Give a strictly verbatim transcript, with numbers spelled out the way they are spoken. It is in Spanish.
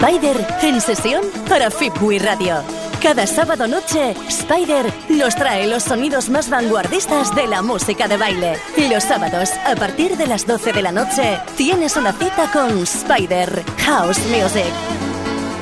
Spider en sesión para Fitwi Radio. Cada sábado noche, Spider nos trae los sonidos más vanguardistas de la música de baile. Y los sábados, a partir de las doce de la noche, tienes una cita con Spider House Music.